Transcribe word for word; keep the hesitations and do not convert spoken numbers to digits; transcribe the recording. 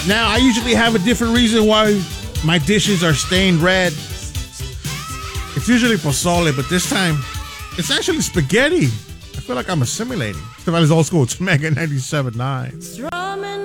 Now, I usually have a different reason why my dishes are stained red. It's usually pozole, but this time, it's actually spaghetti. I feel like I'm assimilating. It's old school. It's Mega ninety-seven point nine.